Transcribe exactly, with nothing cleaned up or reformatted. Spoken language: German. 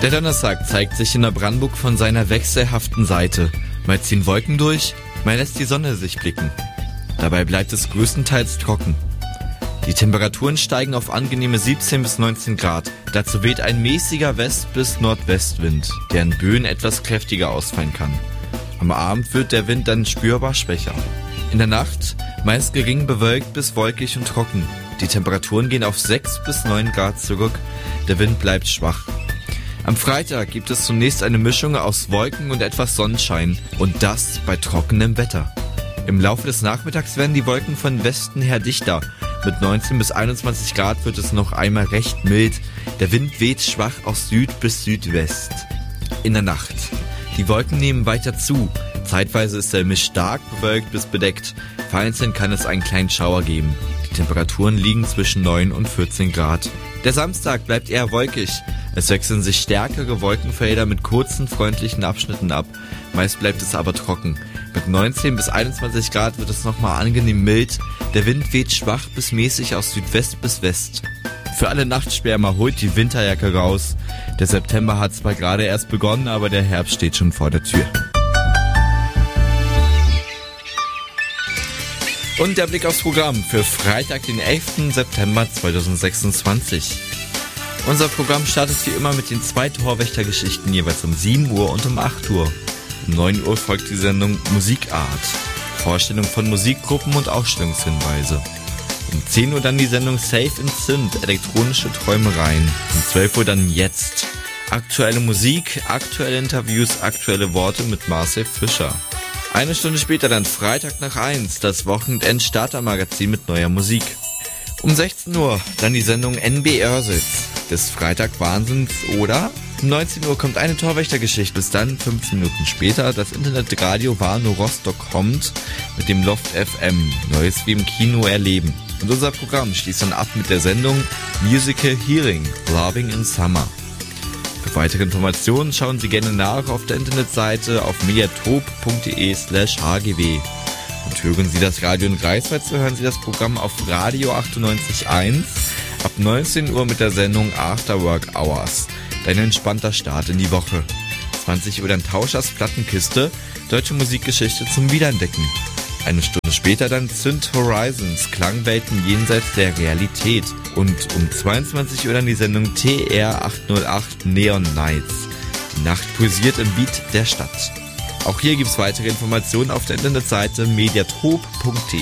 Der Donnerstag zeigt sich in Neubrandenburg von seiner wechselhaften Seite. Mal ziehen Wolken durch, mal lässt die Sonne sich blicken. Dabei bleibt es größtenteils trocken. Die Temperaturen steigen auf angenehme siebzehn bis neunzehn Grad. Dazu weht ein mäßiger West- bis Nordwestwind, der in Böen etwas kräftiger ausfallen kann. Am Abend wird der Wind dann spürbar schwächer. In der Nacht meist gering bewölkt bis wolkig und trocken. Die Temperaturen gehen auf sechs bis neun Grad zurück. Der Wind bleibt schwach. Am Freitag gibt es zunächst eine Mischung aus Wolken und etwas Sonnenschein. Und das bei trockenem Wetter. Im Laufe des Nachmittags werden die Wolken von Westen her dichter. Mit neunzehn bis einundzwanzig Grad wird es noch einmal recht mild. Der Wind weht schwach aus Süd bis Südwest. In der Nacht. Die Wolken nehmen weiter zu. Zeitweise ist der Himmel stark bewölkt bis bedeckt. Vereinzelt kann es einen kleinen Schauer geben. Die Temperaturen liegen zwischen neun und vierzehn Grad. Der Samstag bleibt eher wolkig. Es wechseln sich stärkere Wolkenfelder mit kurzen, freundlichen Abschnitten ab. Meist bleibt es aber trocken. Mit neunzehn bis einundzwanzig Grad wird es nochmal angenehm mild. Der Wind weht schwach bis mäßig aus Südwest bis West. Für alle Nachtschwärmer holt die Winterjacke raus. Der September hat zwar gerade erst begonnen, aber der Herbst steht schon vor der Tür. Und der Blick aufs Programm für Freitag, den elften September zweitausendsechsundzwanzig. Unser Programm startet wie immer mit den zwei Torwächtergeschichten jeweils um sieben Uhr und um acht Uhr. Um neun Uhr folgt die Sendung Musikart. Vorstellung von Musikgruppen und Ausstellungshinweise. Um zehn Uhr dann die Sendung Safe in Synth, elektronische Träumereien. Um zwölf Uhr dann Jetzt. Aktuelle Musik, aktuelle Interviews, aktuelle Worte mit Marcel Fischer. Eine Stunde später dann Freitag nach eins, das Wochenend-Starter-Magazin mit neuer Musik. Um sechzehn Uhr dann die Sendung N B Örsitz, des Freitag Wahnsinns oder? Um neunzehn Uhr kommt eine Torwächtergeschichte. Bis dann, fünfzehn Minuten später, das Internetradio Warnow Rostock kommt mit dem Loft F M. Neues wie im Kino erleben. Und unser Programm schließt dann ab mit der Sendung Musical Hearing, Loving in Summer. Für weitere Informationen schauen Sie gerne nach auf der Internetseite auf mediatrop.de slash hgw. Und hören Sie das Radio in Greifswald, so hören Sie das Programm auf Radio achtundneunzig Komma eins ab neunzehn Uhr mit der Sendung After Work Hours. Dein entspannter Start in die Woche. zwanzig Uhr dann Tauschers Plattenkiste, deutsche Musikgeschichte zum Wiederentdecken. Eine Stunde später dann Synth Horizons, Klangwelten jenseits der Realität. Und um zweiundzwanzig Uhr dann die Sendung T R achthundertacht Neon Nights. Die Nacht pulsiert im Beat der Stadt. Auch hier gibt's weitere Informationen auf der Internetseite mediatrop.de